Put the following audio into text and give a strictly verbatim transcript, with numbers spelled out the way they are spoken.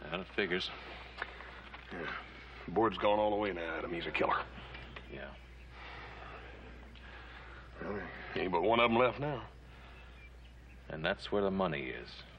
That it figures. Yeah. Word's gone all the way now, Adam. He's a killer. Yeah. Well, ain't but one of them left now. And that's where the money is.